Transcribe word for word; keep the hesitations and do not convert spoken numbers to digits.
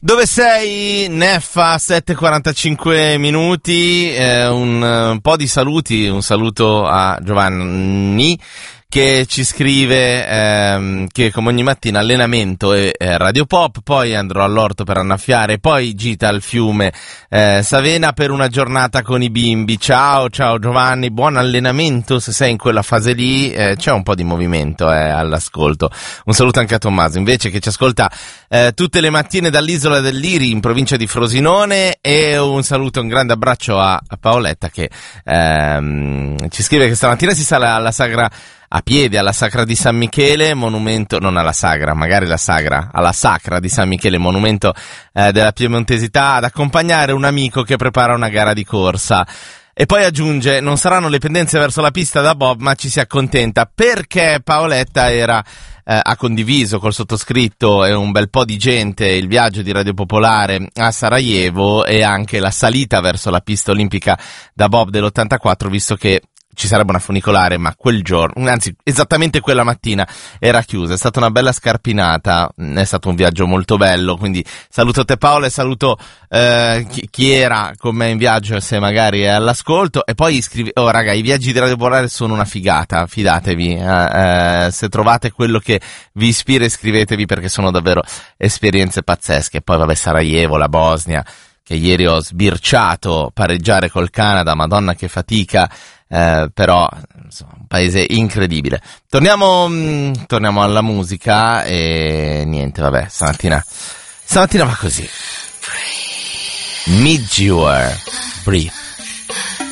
Dove sei? Neffa, sette e quarantacinque minuti, eh, un, un po' di saluti, un saluto a Giovanni che ci scrive ehm, che come ogni mattina allenamento e eh, Radio Pop, poi andrò all'orto per annaffiare, poi gita al fiume eh, Savena per una giornata con i bimbi. Ciao, ciao Giovanni, buon allenamento se sei in quella fase lì, eh, c'è un po' di movimento eh, all'ascolto. Un saluto anche a Tommaso invece che ci ascolta eh, tutte le mattine dall'isola del Liri in provincia di Frosinone, e un saluto, un grande abbraccio a, a Paoletta che ehm, ci scrive che stamattina si sale alla sagra a piedi alla Sacra di San Michele, monumento, non alla Sagra, magari la Sagra, alla Sacra di San Michele, monumento eh, della piemontesità, ad accompagnare un amico che prepara una gara di corsa. E poi aggiunge, non saranno le pendenze verso la pista da bob, ma ci si accontenta, perché Paoletta era, eh, ha condiviso col sottoscritto e un bel po' di gente il viaggio di Radio Popolare a Sarajevo e anche la salita verso la pista olimpica da bob dell'ottantaquattro, visto che ci sarebbe una funicolare, ma quel giorno, anzi esattamente quella mattina era chiusa. È stata una bella scarpinata, è stato un viaggio molto bello, quindi saluto te Paolo e saluto eh, chi, chi era con me in viaggio, se magari è all'ascolto. E poi scrivi, oh raga, i viaggi di Radio Popolare sono una figata, fidatevi, eh, eh, se trovate quello che vi ispira iscrivetevi, perché sono davvero esperienze pazzesche. Poi vabbè, Sarajevo, la Bosnia, che ieri ho sbirciato, pareggiare col Canada, madonna che fatica. Eh, però insomma, un paese incredibile. Torniamo mh, torniamo alla musica e niente, vabbè, stamattina stamattina va così. Midjour, Breathe.